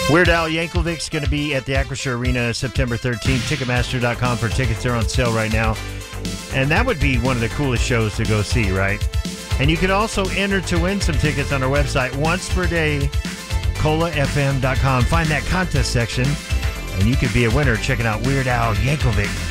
Weird Al Yankovic's going to be at the Acrisure Arena September 13th. Ticketmaster.com for tickets. They're on sale right now. And that would be one of the coolest shows to go see, right? And you can also enter to win some tickets on our website once per day, colafm.com. Find that contest section, and you could be a winner checking out Weird Al Yankovic.